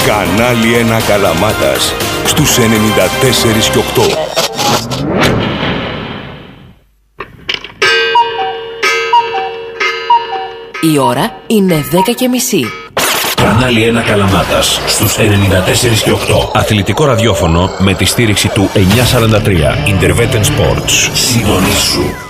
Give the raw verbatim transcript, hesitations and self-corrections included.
Κανάλι ένα Καλαμάτας στους ενενήντα τέσσερα και οκτώ. Η ώρα είναι δέκα και μισή. Κανάλι ένα Καλαμάτας στους ενενήντα τέσσερα και οκτώ. Αθλητικό ραδιόφωνο με τη στήριξη του εννιακόσια σαράντα τρία Intervetten Sports. Συντονίσου.